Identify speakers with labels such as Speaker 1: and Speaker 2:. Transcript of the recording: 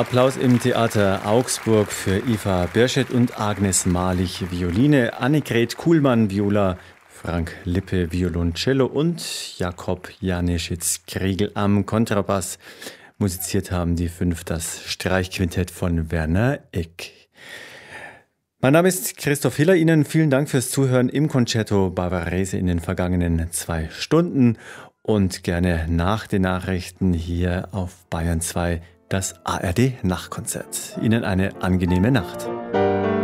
Speaker 1: Applaus im Theater Augsburg für Eva Börschet und Agnes Malich Violine, Annegret Kuhlmann Viola, Frank Lippe Violoncello und Jakob Janeschitz-Kriegel am Kontrabass. Musiziert haben die 5 das Streichquintett von Werner Egk. Mein Name ist Christoph Hiller. Ihnen vielen Dank fürs Zuhören im Concerto Bavarese in den vergangenen 2 Stunden und gerne nach den Nachrichten hier auf Bayern 2 das ARD Nachtkonzert. Ihnen eine angenehme Nacht.